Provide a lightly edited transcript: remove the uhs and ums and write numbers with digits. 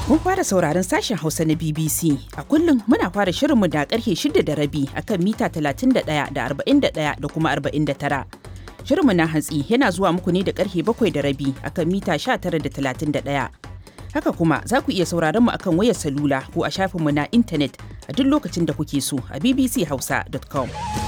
Mun fara sauraron sashen Hausa na BBC. A kullum muna fara shirinmu da karfe 6:30 akan mita 31 da 41 da kuma 49. Shirinmu na hantsi yana zuwa muku ne da karfe 7:30 akan mita 19 da 31. Haka kuma za ku iya sauraron mu akan wayar salula ko a shafinmu na intanet a duk lokacin da kuke so a bbchausa.com.